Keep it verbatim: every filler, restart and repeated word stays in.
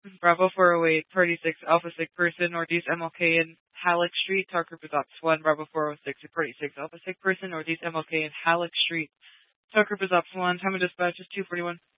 Bravo four oh eight, Party six, Alpha six person, Northeast M L K and Halleck Street, Talk Group is Ops one, Bravo four oh six, Party six, Alpha six person, Northeast M L K and Halleck Street, Talk Group is Ops one, time of dispatch is two forty-one.